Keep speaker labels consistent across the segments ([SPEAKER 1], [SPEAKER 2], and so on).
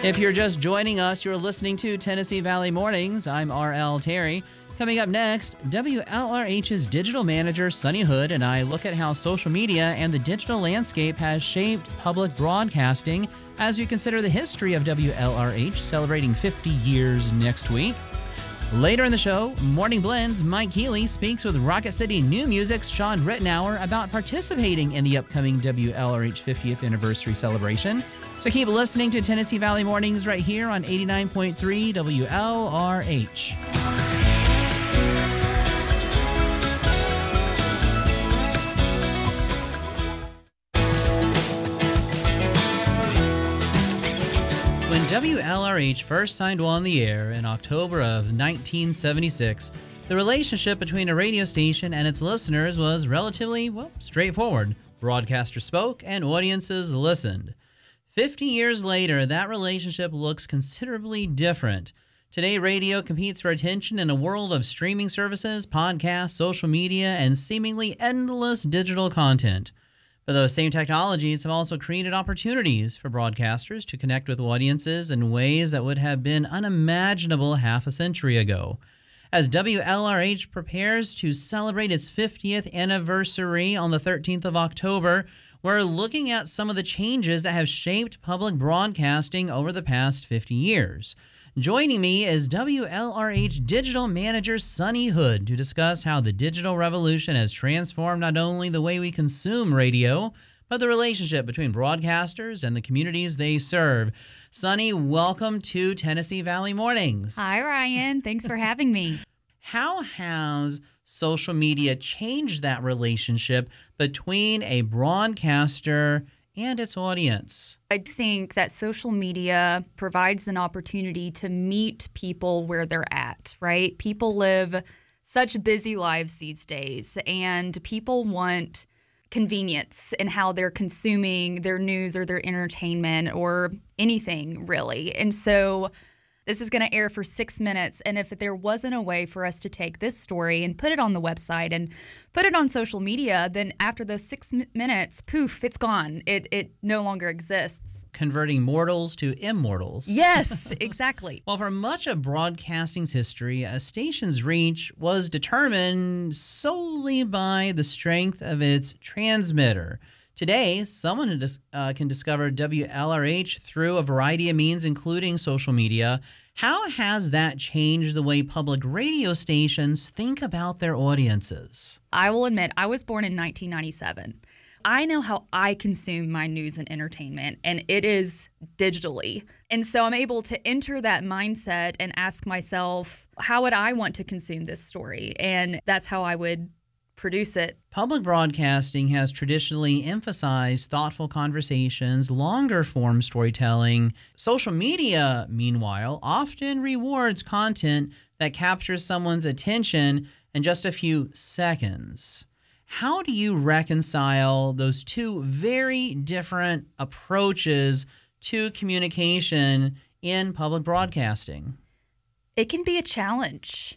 [SPEAKER 1] If you're just joining us, you're listening to Tennessee Valley Mornings. I'm R.L. Terry. Coming up next, WLRH's digital manager, Sunny Hood, and I look at how social media and the digital landscape has shaped public broadcasting as we consider the history of WLRH, celebrating 50 years next week. Later in the show, Morning Blends, Mike Healy speaks with Rocket City New Music's Sean Rittenauer about participating in the upcoming WLRH 50th anniversary celebration. So keep listening to Tennessee Valley Mornings right here on 89.3 WLRH. When WLRH first signed on the air in October of 1976, the relationship between a radio station and its listeners was relatively, straightforward. Broadcasters spoke and audiences listened. 50 years later, that relationship looks considerably different. Today, radio competes for attention in a world of streaming services, podcasts, social media, and seemingly endless digital content. But those same technologies have also created opportunities for broadcasters to connect with audiences in ways that would have been unimaginable half a century ago. As WLRH prepares to celebrate its 50th anniversary on the 13th of October, we're looking at some of the changes that have shaped public broadcasting over the past 50 years. Joining me is WLRH Digital Manager Sunny Hood to discuss how the digital revolution has transformed not only the way we consume radio, but the relationship between broadcasters and the communities they serve. Sunny, welcome to Tennessee Valley Mornings.
[SPEAKER 2] Hi, Ryan. Thanks for having me.
[SPEAKER 1] How has social media changed that relationship between a broadcaster and its audience?
[SPEAKER 2] I think that social media provides an opportunity to meet people where they're at, right? People live such busy lives these days, and people want convenience in how they're consuming their news or their entertainment or anything, really. And so this is going to air for 6 minutes, and if there wasn't a way for us to take this story and put it on the website and put it on social media, then after those 6 minutes, poof, it's gone. It no longer exists.
[SPEAKER 1] Converting mortals to immortals.
[SPEAKER 2] Yes, exactly.
[SPEAKER 1] Well, for much of broadcasting's history, a station's reach was determined solely by the strength of its transmitter. Today, someone can discover WLRH through a variety of means, including social media. How has that changed the way public radio stations think about their audiences?
[SPEAKER 2] I will admit, I was born in 1997. I know how I consume my news and entertainment, and it is digitally. And so I'm able to enter that mindset and ask myself, how would I want to consume this story? And that's how I would produce it.
[SPEAKER 1] Public broadcasting has traditionally emphasized thoughtful conversations, longer form storytelling. Social media, meanwhile, often rewards content that captures someone's attention in just a few seconds. How do you reconcile those two very different approaches to communication in public broadcasting?
[SPEAKER 2] It can be a challenge.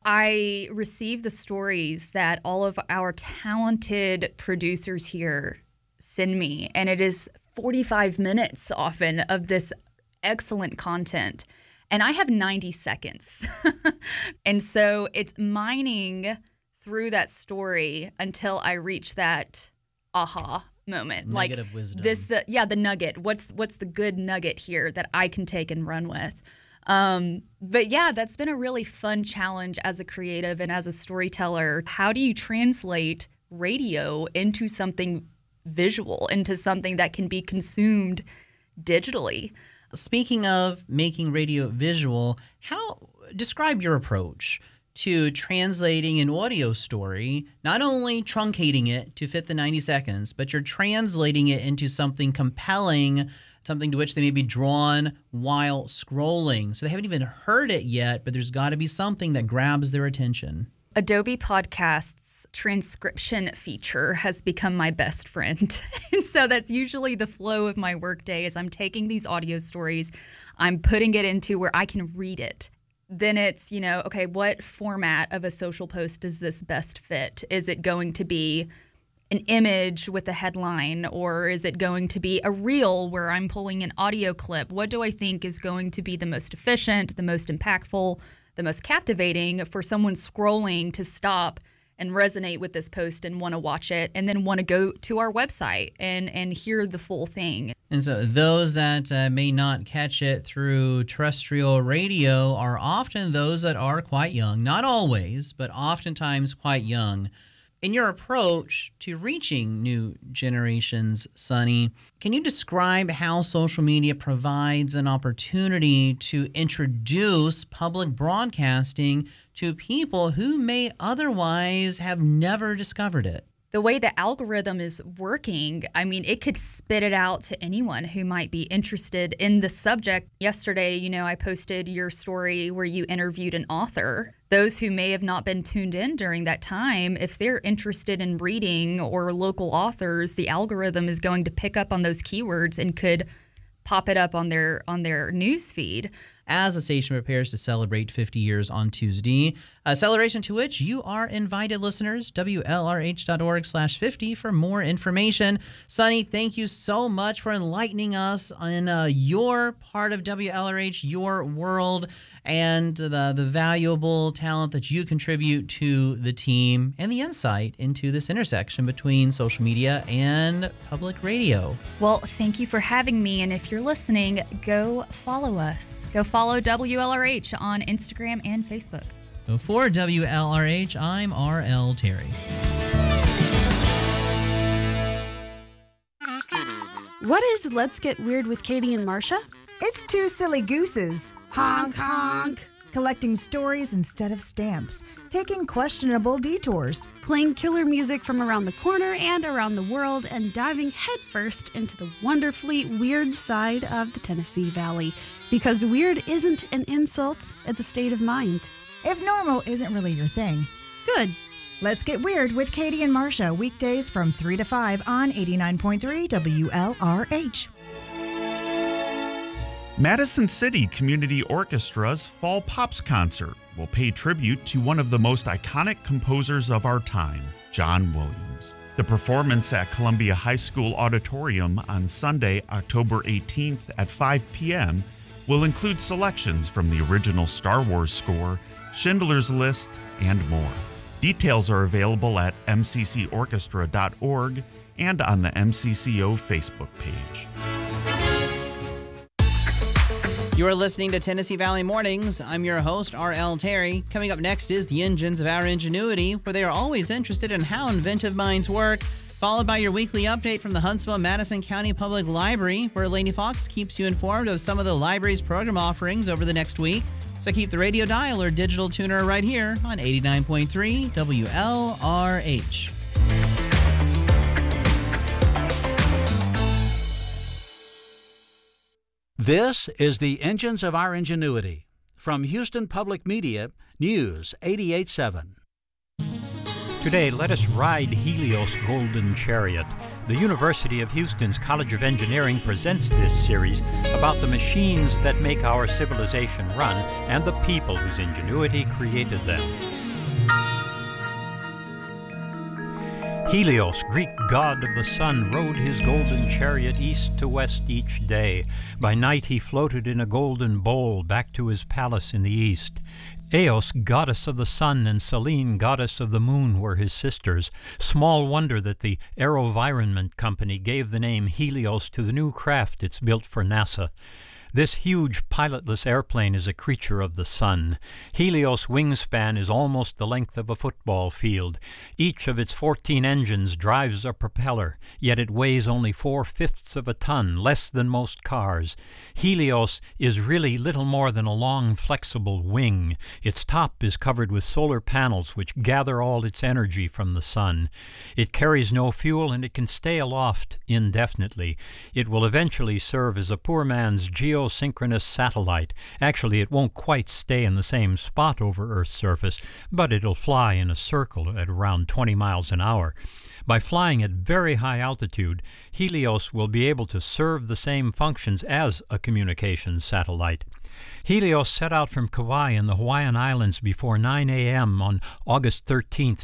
[SPEAKER 2] I receive the stories that all of our talented producers here send me, and it is 45 minutes often of this excellent content, and I have 90 seconds. And so it's mining through that story until I reach that aha moment.
[SPEAKER 1] Nugget of wisdom.
[SPEAKER 2] The nugget. What's the good nugget here that I can take and run with? But yeah, that's been a really fun challenge as a creative and as a storyteller. How do you translate radio into something visual, into something that can be consumed digitally?
[SPEAKER 1] Speaking of making radio visual, describe your approach to translating an audio story, not only truncating it to fit the 90 seconds, but you're translating it into something compelling, something to which they may be drawn while scrolling. So they haven't even heard it yet, but there's got to be something that grabs their attention.
[SPEAKER 2] Adobe Podcast's transcription feature has become my best friend. And so that's usually the flow of my workday is I'm taking these audio stories, I'm putting it into where I can read it. Then it's, okay, what format of a social post does this best fit? Is it going to be an image with a headline, or is it going to be a reel where I'm pulling an audio clip? What do I think is going to be the most efficient, the most impactful, the most captivating for someone scrolling to stop and resonate with this post and want to watch it and then want to go to our website and hear the full thing?
[SPEAKER 1] And so those that may not catch it through terrestrial radio are often those that are quite young. Not always, but oftentimes quite young. In your approach to reaching new generations, Sonny, can you describe how social media provides an opportunity to introduce public broadcasting to people who may otherwise have never discovered it?
[SPEAKER 2] The way the algorithm is working, I mean, it could spit it out to anyone who might be interested in the subject. Yesterday, I posted your story where you interviewed an author. Those who may have not been tuned in during that time, if they're interested in reading or local authors, the algorithm is going to pick up on those keywords and could pop it up on their news feed.
[SPEAKER 1] As the station prepares to celebrate 50 years on Tuesday, a celebration to which you are invited, listeners. WLRH.org/50 for more information. Sonny, thank you so much for enlightening us on your part of WLRH, your world, and the valuable talent that you contribute to the team and the insight into this intersection between social media and public radio.
[SPEAKER 2] Well, thank you for having me. And if you're listening, go follow us. Go follow WLRH on Instagram and Facebook.
[SPEAKER 1] So for WLRH, I'm R.L. Terry.
[SPEAKER 3] What is Let's Get Weird with Katie and Marcia?
[SPEAKER 4] It's two silly gooses.
[SPEAKER 3] Honk, honk.
[SPEAKER 4] Collecting stories instead of stamps. Taking questionable detours.
[SPEAKER 3] Playing killer music from around the corner and around the world, and diving headfirst into the wonderfully weird side of the Tennessee Valley. Because weird isn't an insult, it's a state of mind.
[SPEAKER 4] If normal isn't really your thing.
[SPEAKER 3] Good.
[SPEAKER 4] Let's Get Weird with Katie and Marcia, weekdays from 3 to 5 on 89.3 WLRH.
[SPEAKER 5] Madison City Community Orchestra's Fall Pops concert will pay tribute to one of the most iconic composers of our time, John Williams. The performance at Columbia High School Auditorium on Sunday, October 18th at 5 p.m. will include selections from the original Star Wars score, Schindler's List, and more. Details are available at mccorchestra.org and on the MCCO Facebook page.
[SPEAKER 1] You are listening to Tennessee Valley Mornings. I'm your host, R.L. Terry. Coming up next is the Engines of Our Ingenuity, where they are always interested in how inventive minds work, followed by your weekly update from the Huntsville-Madison County Public Library, where Lainey Fox keeps you informed of some of the library's program offerings over the next week. So keep the radio dial or digital tuner right here on 89.3 WLRH.
[SPEAKER 6] This is the Engines of Our Ingenuity. From Houston Public Media, News 88.7.
[SPEAKER 7] Today, let us ride Helios Golden Chariot. The University of Houston's College of Engineering presents this series about the machines that make our civilization run and the people whose ingenuity created them. Helios, Greek god of the sun, rode his golden chariot east to west each day. By night he floated in a golden bowl back to his palace in the east. Eos, goddess of the sun, and Selene, goddess of the moon, were his sisters. Small wonder that the AeroVironment Company gave the name Helios to the new craft it's built for NASA. This huge pilotless airplane is a creature of the sun. Helios' wingspan is almost the length of a football field. Each of its 14 engines drives a propeller, yet it weighs only 4/5 of a ton, less than most cars. Helios is really little more than a long, flexible wing. Its top is covered with solar panels which gather all its energy from the sun. It carries no fuel and it can stay aloft indefinitely. It will eventually serve as a poor man's geosynchronous satellite. Actually, it won't quite stay in the same spot over Earth's surface, but it'll fly in a circle at around 20 miles an hour. By flying at very high altitude, Helios will be able to serve the same functions as a communications satellite. Helios set out from Kauai in the Hawaiian Islands before 9 a.m. on August 13,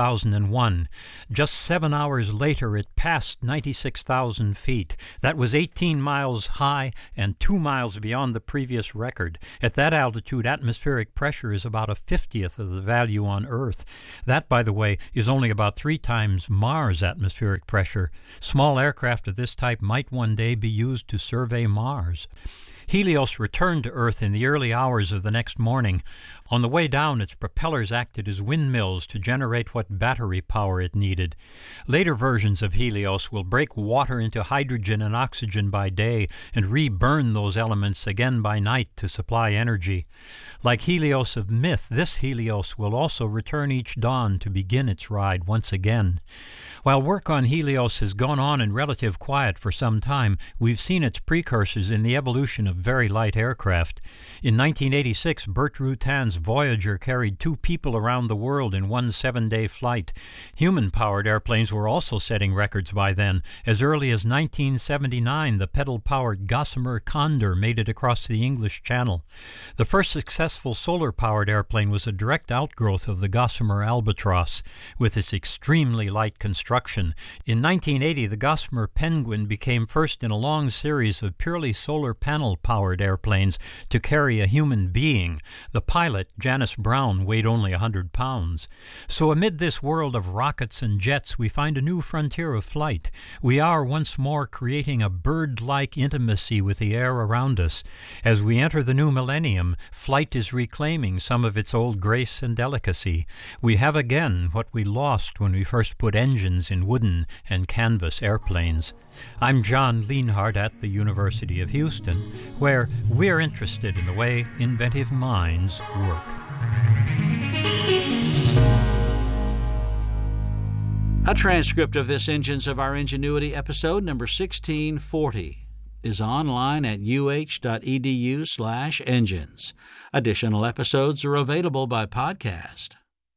[SPEAKER 7] 2001. Just 7 hours later, it passed 96,000 feet. That was 18 miles high and 2 miles beyond the previous record. At that altitude, atmospheric pressure is about a 50th of the value on Earth. That, by the way, is only about 3 times Mars' atmospheric pressure. Small aircraft of this type might one day be used to survey Mars. Helios returned to Earth in the early hours of the next morning. On the way down, its propellers acted as windmills to generate what battery power it needed. Later versions of Helios will break water into hydrogen and oxygen by day and re-burn those elements again by night to supply energy. Like Helios of myth, this Helios will also return each dawn to begin its ride once again. While work on Helios has gone on in relative quiet for some time, we've seen its precursors in the evolution of very light aircraft. In 1986, Burt Rutan's Voyager carried 2 people around the world in one 7-day flight. Human-powered airplanes were also setting records by then. As early as 1979, the pedal-powered Gossamer Condor made it across the English Channel. The first successful solar-powered airplane was a direct outgrowth of the Gossamer Albatross, with its extremely light construction. In 1980, the Gossamer Penguin became first in a long series of purely solar panel-powered airplanes to carry a human being. The pilot, Janice Brown, weighed only 100 pounds. So amid this world of rockets and jets, we find a new frontier of flight. We are once more creating a bird-like intimacy with the air around us. As we enter the new millennium, flight is reclaiming some of its old grace and delicacy. We have again what we lost when we first put engines in wooden and canvas airplanes. I'm John Lienhardt at the University of Houston, where we're interested in the way inventive minds work.
[SPEAKER 6] A transcript of this Engines of Our Ingenuity episode number 1640 is online at uh.edu/engines. Additional episodes are available by podcast.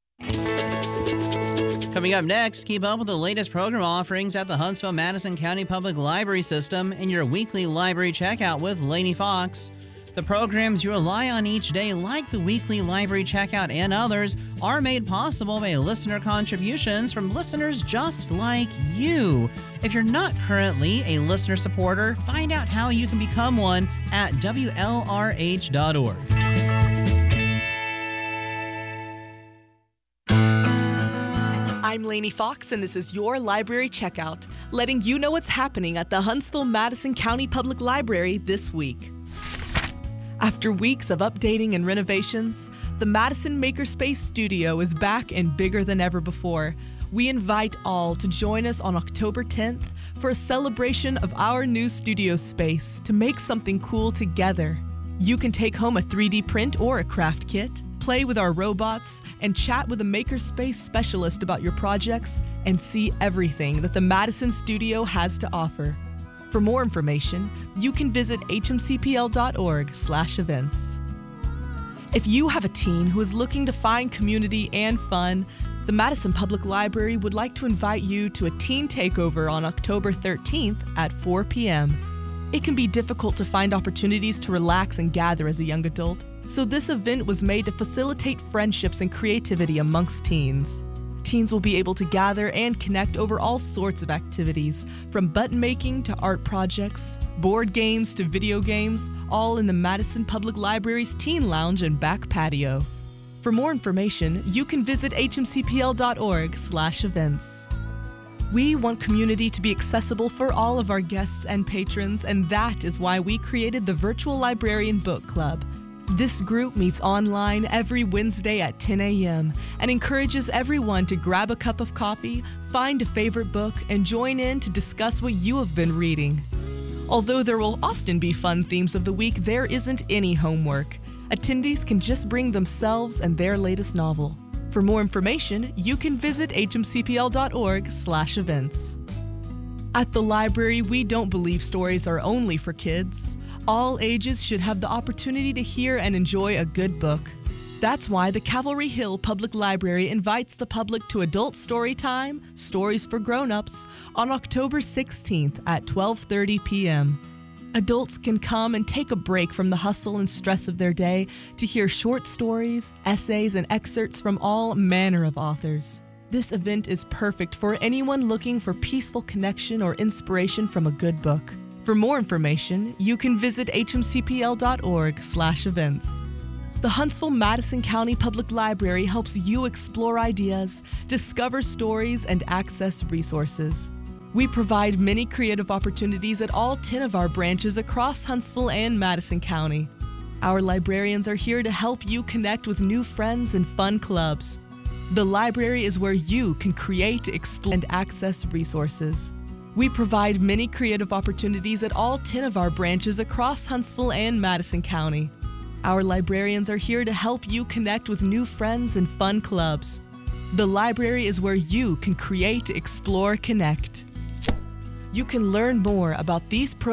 [SPEAKER 1] Coming up next, keep up with the latest program offerings at the Huntsville-Madison County Public Library System in your weekly library checkout with Lainey Fox. The programs you rely on each day, like the weekly library checkout and others, are made possible by listener contributions from listeners just like you. If you're not currently a listener supporter, find out how you can become one at WLRH.org.
[SPEAKER 8] I'm Lainey Fox, and this is your Library Checkout, letting you know what's happening at the Huntsville-Madison County Public Library this week. After weeks of updating and renovations, the Madison Makerspace Studio is back and bigger than ever before. We invite all to join us on October 10th for a celebration of our new studio space to make something cool together. You can take home a 3D print or a craft kit, play with our robots, and chat with a Makerspace specialist about your projects and see everything that the Madison Studio has to offer. For more information, you can visit hmcpl.org/events. If you have a teen who is looking to find community and fun, the Madison Public Library would like to invite you to a teen takeover on October 13th at 4 p.m. It can be difficult to find opportunities to relax and gather as a young adult, so this event was made to facilitate friendships and creativity amongst teens. Teens will be able to gather and connect over all sorts of activities, from button making to art projects, board games to video games, all in the Madison Public Library's Teen Lounge and back patio. For more information, you can visit hmcpl.org/events. We want community to be accessible for all of our guests and patrons, and that is why we created the Virtual Librarian Book Club. This group meets online every Wednesday at 10 a.m. and encourages everyone to grab a cup of coffee, find a favorite book, and join in to discuss what you have been reading. Although there will often be fun themes of the week, there isn't any homework. Attendees can just bring themselves and their latest novel. For more information, you can visit hmcpl.org/events. At the library, we don't believe stories are only for kids. All ages should have the opportunity to hear and enjoy a good book. That's why the Cavalry Hill Public Library invites the public to Adult Story Time, Stories for Grown-Ups, on October 16th at 12:30 p.m. Adults can come and take a break from the hustle and stress of their day to hear short stories, essays, and excerpts from all manner of authors. This event is perfect for anyone looking for peaceful connection or inspiration from a good book. For more information, you can visit hmcpl.org/events. The Huntsville-Madison County Public Library helps you explore ideas, discover stories, and access resources. We provide many creative opportunities at all 10 of our branches across Huntsville and Madison County. Our librarians are here to help you connect with new friends and fun clubs. The library is where you can create, explore, and access resources. We provide many creative opportunities at all 10 of our branches across Huntsville and Madison County. Our librarians are here to help you connect with new friends and fun clubs. The library is where you can create, explore, connect. You can learn more about these programs